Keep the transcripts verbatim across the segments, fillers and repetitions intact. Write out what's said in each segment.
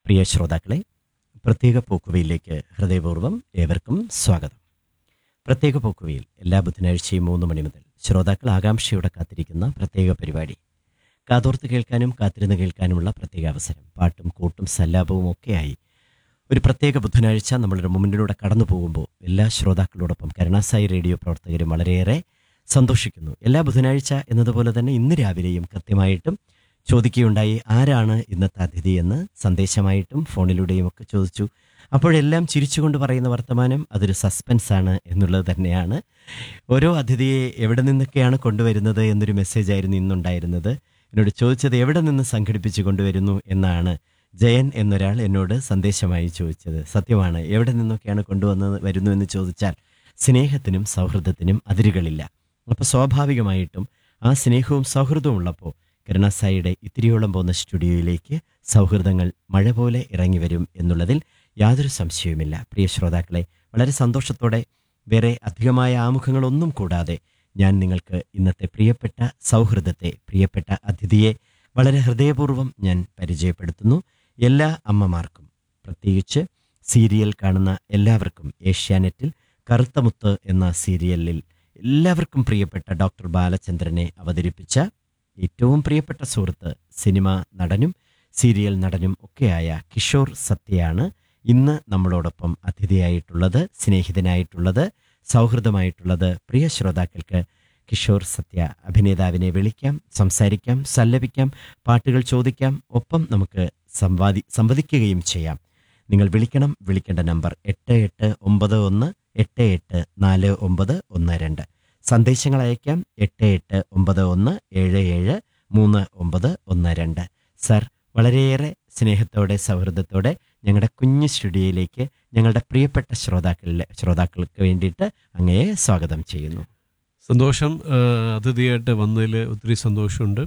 പ്രിയ ശ്രോതാക്കളെ, പ്രത്യേക പോക്കുവയിലേക്ക് ഹൃദയപൂർവ്വം ഏവർക്കും സ്വാഗതം. പ്രത്യേക പോക്കുവയിൽ എല്ലാ ബുധനാഴ്ചയും മൂന്ന് മണി മുതൽ ശ്രോതാക്കൾ ആകാംക്ഷയോടെ കാത്തിരിക്കുന്ന പ്രത്യേക പരിപാടി. കാതോർത്ത് കേൾക്കാനും കാത്തിരുന്ന് കേൾക്കാനുമുള്ള പ്രത്യേക അവസരം. പാട്ടും കൂട്ടും സല്ലാപവും ഒക്കെയായി ഒരു പ്രത്യേക ബുധനാഴ്ച നമ്മളുടെ മുന്നിലൂടെ കടന്നു പോകുമ്പോൾ എല്ലാ ശ്രോതാക്കളോടൊപ്പം കരുണാസായി റേഡിയോ പ്രവർത്തകരും വളരെയേറെ സന്തോഷിക്കുന്നു. എല്ലാ ബുധനാഴ്ച എന്നതുപോലെ തന്നെ ഇന്ന് രാവിലെയും കൃത്യമായിട്ടും ചോദിക്കുകയുണ്ടായി ആരാണ് ഇന്നത്തെ അതിഥി എന്ന്. സന്ദേശമായിട്ടും ഫോണിലൂടെയും ഒക്കെ ചോദിച്ചു. അപ്പോഴെല്ലാം ചിരിച്ചുകൊണ്ട് പറയുന്ന വർത്തമാനം അതൊരു സസ്പെൻസാണ് എന്നുള്ളത് തന്നെയാണ്. ഓരോ അതിഥിയെ എവിടെ നിന്നൊക്കെയാണ് കൊണ്ടുവരുന്നത് എന്നൊരു മെസ്സേജായിരുന്നു ഇന്നുണ്ടായിരുന്നത്. എന്നോട് ചോദിച്ചത് എവിടെ നിന്ന് സംഘടിപ്പിച്ച് കൊണ്ടുവരുന്നു എന്നാണ് ജയൻ എന്നൊരാൾ എന്നോട് സന്ദേശമായി ചോദിച്ചത്. സത്യമാണ്, എവിടെ നിന്നൊക്കെയാണ് കൊണ്ടുവന്നത് വരുന്നു എന്ന് ചോദിച്ചാൽ സ്നേഹത്തിനും സൗഹൃദത്തിനും അതിരുകളില്ല. അപ്പോൾ സ്വാഭാവികമായിട്ടും ആ സ്നേഹവും സൗഹൃദവും ഉള്ളപ്പോൾ കരുണാസായിയുടെ ഇത്തിരിയോളം പോകുന്ന സ്റ്റുഡിയോയിലേക്ക് സൗഹൃദങ്ങൾ മഴ പോലെ ഇറങ്ങി വരും എന്നുള്ളതിൽ യാതൊരു സംശയവുമില്ല. പ്രിയ ശ്രോതാക്കളെ, വളരെ സന്തോഷത്തോടെ വേറെ അധികമായ ആമുഖങ്ങളൊന്നും കൂടാതെ ഞാൻ നിങ്ങൾക്ക് ഇന്നത്തെ പ്രിയപ്പെട്ട സൗഹൃദത്തെ, പ്രിയപ്പെട്ട അതിഥിയെ വളരെ ഹൃദയപൂർവ്വം ഞാൻ പരിചയപ്പെടുത്തുന്നു. എല്ലാ അമ്മമാർക്കും, പ്രത്യേകിച്ച് സീരിയൽ കാണുന്ന എല്ലാവർക്കും, ഏഷ്യാനെറ്റിൽ കറുത്തമുത്ത് എന്ന സീരിയലിൽ എല്ലാവർക്കും പ്രിയപ്പെട്ട ഡോക്ടർ ബാലചന്ദ്രനെ അവതരിപ്പിച്ച ഏറ്റവും പ്രിയപ്പെട്ട സുഹൃത്ത്, സിനിമ നടനും സീരിയൽ നടനും ഒക്കെയായ കിഷോർ സത്യയാണ് ഇന്ന് നമ്മളോടൊപ്പം അതിഥിയായിട്ടുള്ളത്, സ്നേഹിതനായിട്ടുള്ളത്, സൗഹൃദമായിട്ടുള്ളത്. പ്രിയ ശ്രോതാക്കൾക്ക് കിഷോർ സത്യ അഭിനേതാവിനെ വിളിക്കാം, സംസാരിക്കാം, സല്ലപിക്കാം, പാട്ടുകൾ ചോദിക്കാം, ഒപ്പം നമുക്ക് സംവാദി സംവദിക്കുകയും ചെയ്യാം. നിങ്ങൾ വിളിക്കണം. വിളിക്കേണ്ട നമ്പർ എട്ട് എട്ട് ഒമ്പത് ഒന്ന് എട്ട് എട്ട് നാല് ഒമ്പത് ഒന്ന് രണ്ട്. സന്ദേശങ്ങൾ അയക്കാം എട്ട് എട്ട് ഒമ്പത് ഒന്ന് ഏഴ് ഏഴ് മൂന്ന് ഒമ്പത് ഒന്ന് രണ്ട്. സർ, വളരെയേറെ സ്നേഹത്തോടെ സൗഹൃദത്തോടെ ഞങ്ങളുടെ കുഞ്ഞു സ്റ്റുഡിയോയിലേക്ക് ഞങ്ങളുടെ പ്രിയപ്പെട്ട ശ്രോതാക്കളിലെ ശ്രോതാക്കൾക്ക് വേണ്ടിയിട്ട് അങ്ങയെ സ്വാഗതം ചെയ്യുന്നു. സന്തോഷം. അതിഥിയായിട്ട് വന്നതിൽ ഒത്തിരി സന്തോഷമുണ്ട്.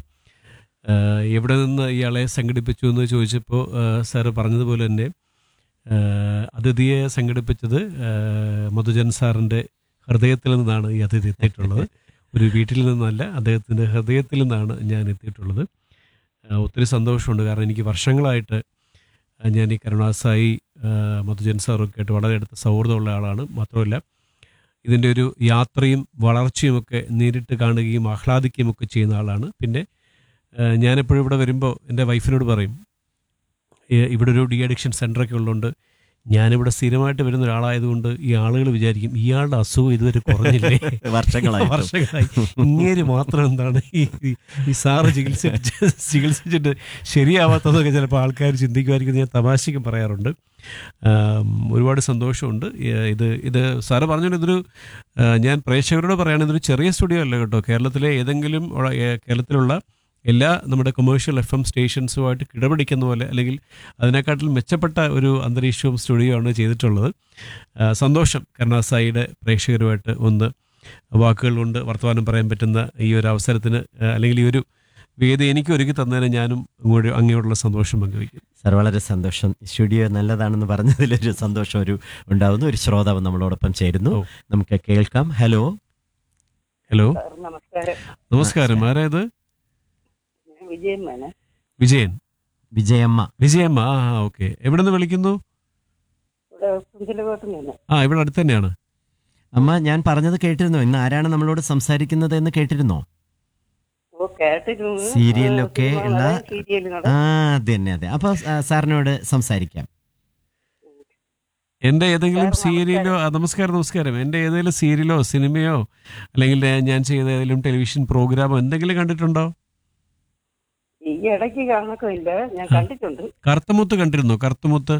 എവിടെ നിന്ന് ഇയാളെ സംഘടിപ്പിച്ചു എന്ന് ചോദിച്ചപ്പോൾ സാറ് പറഞ്ഞതുപോലെ തന്നെ അതിഥിയെ സംഘടിപ്പിച്ചത് മധുജൻ സാറിൻ്റെ ഹൃദയത്തിൽ നിന്നാണ് ഈ അതിഥി എത്തിയിട്ടുള്ളത്. ഒരു വീട്ടിൽ നിന്നല്ല, അദ്ദേഹത്തിൻ്റെ ഹൃദയത്തിൽ നിന്നാണ് ഞാൻ എത്തിയിട്ടുള്ളത്. ഒത്തിരി സന്തോഷമുണ്ട്. കാരണം എനിക്ക് വർഷങ്ങളായിട്ട് ഞാൻ ഈ കരുണാസായി മധുജൻ സാറൊക്കെ ആയിട്ട് വളരെ അടുത്ത സൗഹൃദമുള്ള ആളാണ്. മാത്രമല്ല ഇതിൻ്റെ ഒരു യാത്രയും വളർച്ചയുമൊക്കെ നേരിട്ട് കാണുകയും ആഹ്ലാദിക്കുകയും ഒക്കെ ചെയ്യുന്ന ആളാണ്. പിന്നെ ഞാനെപ്പോഴും ഇവിടെ വരുമ്പോൾ എൻ്റെ വൈഫിനോട് പറയും, ഇവിടെ ഒരു ഡി അഡിക്ഷൻ സെൻ്ററൊക്കെ ഉള്ളതുകൊണ്ട് ഞാനിവിടെ സ്ഥിരമായിട്ട് വരുന്ന ഒരാളായതുകൊണ്ട് ഈ ആളുകൾ വിചാരിക്കും ഇയാളുടെ അസുഖം ഇതുവരെ കുറഞ്ഞില്ലേ, വർഷങ്ങളായി വർഷങ്ങളായി ഇങ്ങേര് മാത്രം എന്താണ് ഈ ഈ സാറ് ചികിത്സിച്ച് ചികിത്സിച്ചിട്ട് ശരിയാവാത്തതൊക്കെ ചിലപ്പോൾ ആൾക്കാർ ചിന്തിക്കുമായിരിക്കും. ഞാൻ തമാശയ്ക്ക് പറയാറുണ്ട്. ഒരുപാട് സന്തോഷമുണ്ട്. ഇത് ഇത് സാറ് പറഞ്ഞാൽ ഇതൊരു, ഞാൻ പ്രേക്ഷകരോട് പറയുകയാണെങ്കിൽ ഇതൊരു ചെറിയ സ്റ്റുഡിയോ അല്ല കേട്ടോ. കേരളത്തിലെ ഏതെങ്കിലും കേരളത്തിലുള്ള എല്ലാ നമ്മുടെ കൊമേഴ്ഷ്യൽ എഫ് എം സ്റ്റേഷൻസുമായിട്ട് കിടപിടിക്കുന്ന പോലെ, അല്ലെങ്കിൽ അതിനെക്കാട്ടിലും മെച്ചപ്പെട്ട ഒരു അന്തരീക്ഷവും സ്റ്റുഡിയോ ആണ് ചെയ്തിട്ടുള്ളത്. സന്തോഷം കരുണാസായിയുടെ പ്രേക്ഷകരുമായിട്ട് ഒന്ന് വാക്കുകൾ കൊണ്ട് വർത്തമാനം പറയാൻ പറ്റുന്ന ഈ ഒരു അവസരത്തിന്, അല്ലെങ്കിൽ ഈ ഒരു വേദി എനിക്ക് ഒരുക്കി തന്നതിന് ഞാനും അങ്ങോട്ട് അങ്ങോട്ടുള്ള സന്തോഷം പങ്കുവയ്ക്കും. സാർ, വളരെ സന്തോഷം. സ്റ്റുഡിയോ നല്ലതാണെന്ന് പറഞ്ഞതിലൊരു സന്തോഷം ഒരു ഉണ്ടാവുന്നു. ഒരു ശ്രോതാവ് നമ്മളോടൊപ്പം ചേരുന്നു, നമുക്ക് കേൾക്കാം. ഹലോ ഹലോ നമസ്കാരം. നമസ്കാരം. ആരായത്? വിജയമ്മ. വിജയൻ. വിജയമ്മ. വിജയമ്മ. ആ ഓക്കെ. എവിടെ നിന്ന് വിളിക്കുന്നു? ആ, ഇവിടെ അടുത്ത് തന്നെയാണ്. അമ്മ, ഞാൻ പറഞ്ഞത് കേട്ടിരുന്നോ? ഇന്ന് ആരാണ് നമ്മളോട് സംസാരിക്കുന്നത് എന്ന് കേട്ടിരുന്നോ? സീരിയലിലൊക്കെ ഉള്ള ആ അത് തന്നെ, അതെ. അപ്പൊ സാറിനോട് സംസാരിക്കാം. എൻ്റെ ഏതെങ്കിലും സീരിയലോ, നമസ്കാരം നമസ്കാരം എൻ്റെ ഏതെങ്കിലും സീരിയലോ സിനിമയോ അല്ലെങ്കിൽ ഞാൻ ചെയ്ത ഏതെങ്കിലും ടെലിവിഷൻ പ്രോഗ്രാമോ എന്തെങ്കിലും കണ്ടിട്ടുണ്ടോ? ഈ ഇടയ്ക്ക് കാണക്കില്ല, ഞാൻ കണ്ടിട്ടുണ്ട്. കറുത്തമുത്ത് കണ്ടിരുന്നോ? കറുത്തമുത്ത്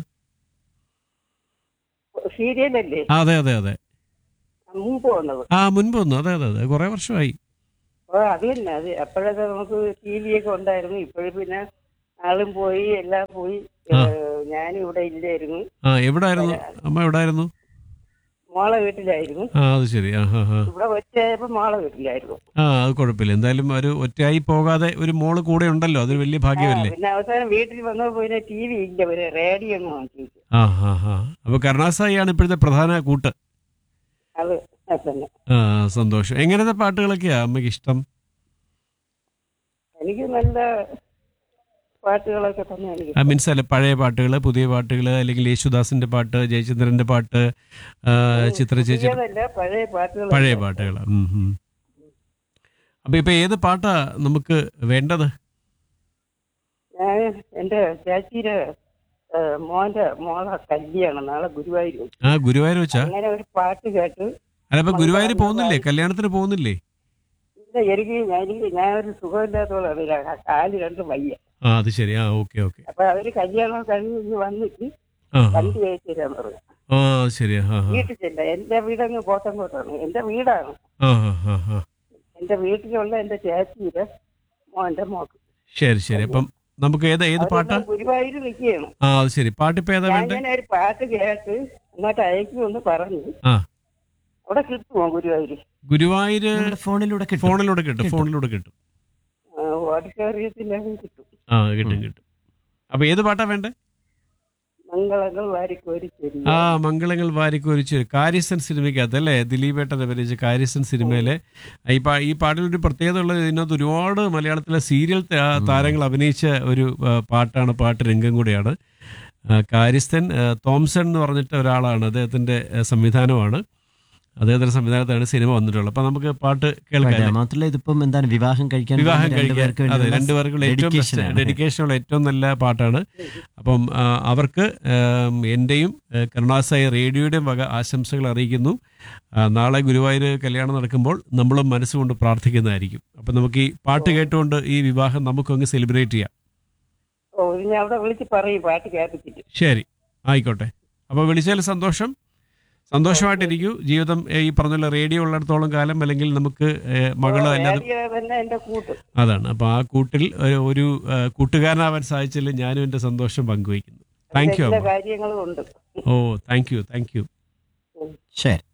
സീരിയലല്ലേ? അതെ അതെ അതെ. മുമ്പ് വന്നത്. ആ മുൻപ് വന്നു. അതെ അതെ അതെ, കുറെ വർഷമായി. ഓ അത് തന്നെ. അത് അപ്പോഴൊക്കെ നമുക്ക് ടി വി ഒക്കെ ഉണ്ടായിരുന്നു. ഇപ്പോഴും പിന്നെ ആളും പോയി, എല്ലാം പോയി. ഞാനും ഇവിടെ ഇല്ലായിരുന്നു. ആ എവിടായിരുന്നു അമ്മ? എവിടായിരുന്നു? മോളെ വീട്ടിലായിരുന്നു. ആ അത് ശരി. ആ ഹാ ഹാ. ഇവിടെ ഒറ്റയായപ്പോ മോളെ വീട്ടിലായിരുന്നു. ആ അത് കുഴപ്പമില്ല. എന്തായാലും ഒരു ഒറ്റയായി പോകാതെ ഒരു മോള് കൂടെ ഉണ്ടല്ലോ, അതൊരു വലിയ ഭാഗ്യമല്ലേ. പിന്നെ അവസാനം വീട്ടിൽ വന്നപ്പോ പിന്നെ ടി വി ഇല്ല, ഒരു റേഡിയോ ഒന്ന് വാങ്ങിച്ചു. ആ ഹാ ഹാ. അപ്പൊ കരുണാസായിയാണ് ഇപ്പോഴത്തെ പ്രധാന കൂട്ട്. അത് തന്നെ. ആ സന്തോഷം. എങ്ങനത്തെ പാട്ടുകളൊക്കെയാ അമ്മയ്ക്ക് ഇഷ്ടം? എനിക്ക് നല്ല പാട്ടുകളൊക്കെ തന്നെയാണ് ആ മീൻസ് അല്ല പഴയ പാട്ടുകൾ, പുതിയ പാട്ടുകൾ, അല്ലെങ്കിൽ യേശുദാസിന്റെ പാട്ട്, ജയചന്ദ്രന്റെ പാട്ട്, ആ, ചിത്ര ചേച്ചി പുതിയതല്ല, പഴയ പാട്ടുകൾ. പഴയ പാട്ടുകൾ. അപ്പൊ ഇപ്പൊ ഏത് പാട്ടാ നമുക്ക് വേണ്ടത്? ഞാൻ എന്റെ ചേച്ചിയുടെ ഏഹ്, മോന്റെ മോളെ കല്യാണം നാളെ ഗുരുവായൂർ. ആ ഗുരുവായൂർ വെച്ചാ? അങ്ങനെ ഒരു പാട്ട് കേട്ട്. അല്ല അപ്പൊ ഗുരുവായൂർ പോകുന്നില്ലേ? കല്യാണത്തിന് പോകുന്നില്ലേ? ഇല്ല, എനിക്ക് ഞാൻ ഞാൻ ഒരു സുഖമില്ലാത്തവളാണ്, കാല് രണ്ട് വയ്യ. ആ അത് ശരി. ആ ഓക്കെ ഓക്കെ. അപ്പൊ അവര് കല്യാണം കഴിഞ്ഞ് വന്നിട്ട് ആ വണ്ടി അയച്ചു തരാൻ പറഞ്ഞു. ആ അത് ശരി. ആ ആ വീട്ടിൽ ചെല്ല. എന്റെ വീടങ്ങ് കോട്ടങ്കോട്ടാണ്, എന്റെ വീടാണ്. ആ ആ ആ എന്റെ വീട്ടിലുള്ള എന്റെ ചേച്ചിയുടെ മോന്റെ മോക്ക്. ശരി ശരി. അപ്പം നമുക്ക് ഏത് ഏത് പാട്ടാ? ഗുരുവായൂർ നിൽക്കുകയാണ്. ആ അത് ശരി. പാട്ടിപ്പോ ഏതാ ഞാൻ വേണ്ടേ? ഇങ്ങനെ ഒരു പാട്ട് കേട്ട് അങ്ങോട്ട് അയക്കുമെന്ന് പറഞ്ഞു. ആ അവിടെ കിട്ടുമോ ഗുരുവായൂർ? ഗുരുവായൂര് നമ്മുടെ ഫോണിലൂടെ കിട്ടും. ഫോണിലൂടെ കിട്ടും. ഫോണിലൂടെ കിട്ടും. ഓഡിറ്റോറിയത്തിലും കിട്ടും. ആ കിട്ടും കിട്ടും. അപ്പൊ ഏത് പാട്ടാ വേണ്ടേ? മംഗളങ്ങൾ വാരിക്കോരി ചെരി. ആ മംഗളങ്ങൾ വാരിക്കൊരിച്ച് കാര്യസ്ഥൻ സിനിമയ്ക്കകത്ത് അല്ലേ, ദിലീപേട്ടൻ അഭിനയിച്ച കാര്യസ്ഥൻ സിനിമയിലെ ഈ പാ ഈ പാട്ടിലൊരു പ്രത്യേകത ഉള്ളത്, ഇതിനകത്ത് ഒരുപാട് മലയാളത്തിലെ സീരിയൽ താ- താരങ്ങൾ അഭിനയിച്ച ഒരു ആ, പാട്ടാണ്, പാട്ട് രംഗം കൂടിയാണ്. ആ, കാര്യസ്ഥൻ ആ, തോംസൺ എന്ന് പറഞ്ഞിട്ട് ഒരാളാണ്, അദ്ദേഹത്തിന്റെ ആ, സംവിധാനമാണ്. അദ്ദേഹത്തിന്റെ സംവിധാനത്താണ് സിനിമ വന്നിട്ടുള്ളത്. അപ്പൊ നമുക്ക് പാട്ട് കേൾക്കാം. മാത്രമല്ല ഇതിപ്പം എന്താണ് വിവാഹം കഴിക്കാൻ വിവാഹം പോകുന്ന കഴിക്കാൻ രണ്ടുപേർക്ക് അതെ വേണ്ടിയുള്ള രണ്ടുപേർക്കും ഏറ്റവും dedication ആണ്. ഡെഡിക്കേഷനുള്ള ഏറ്റവും നല്ല പാട്ടാണ്. അപ്പം ആ, അവർക്ക് ആം, എൻ്റെയും ആ, കരുണാസായി റേഡിയോയുടെയും വക ആശംസകൾ അറിയിക്കുന്നു. ആ, നാളെ ഗുരുവായൂർ കല്യാണം നടക്കുമ്പോൾ നമ്മളും മനസ്സുകൊണ്ട് പ്രാർത്ഥിക്കുന്നതായിരിക്കും. അപ്പം നമുക്ക് ഈ പാട്ട് കേട്ടുകൊണ്ട് ഈ വിവാഹം നമുക്കങ്ങ് സെലിബ്രേറ്റ് ചെയ്യാം. ഓ, ഇനി അവിടെ വിളിച്ച് പറയും പാട്ട് കേൾപ്പിച്ചിട്ട്. ശരി, ആയിക്കോട്ടെ. അപ്പോൾ വിളിച്ചതിൽ സന്തോഷം. സന്തോഷമായിട്ടിരിക്കൂ. ജീവിതം ഏ, ഈ പറഞ്ഞ റേഡിയോ ഉള്ളിടത്തോളം കാലം, അല്ലെങ്കിൽ നമുക്ക് ഏ, മകള് അല്ലാതെ റേഡിയോ തന്നെ എന്റെ കൂട്ട്. അതാണ്. അപ്പോൾ ആ കൂട്ടിൽ ഒരു- ഒരു ആ, കൂട്ടുകാരനാവാൻ സാധിച്ചതിൽ ഞാനും എൻ്റെ സന്തോഷം പങ്കുവയ്ക്കുന്നു. താങ്ക് യു എല്ലാ അമ്മ. കാര്യങ്ങളും ഉണ്ട്. ഓ താങ്ക് യു താങ്ക് യു. ശരി.